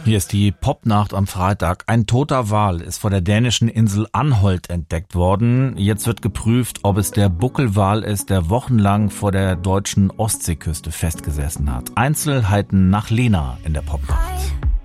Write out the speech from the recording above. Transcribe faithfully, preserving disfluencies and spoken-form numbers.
Hier ist die Popnacht am Freitag. Ein toter Wal ist vor der dänischen Insel Anholt entdeckt worden. Jetzt wird geprüft, ob es der Buckelwal ist, der wochenlang vor der deutschen Ostseeküste festgesessen hat. Einzelheiten nach Lena in der Popnacht.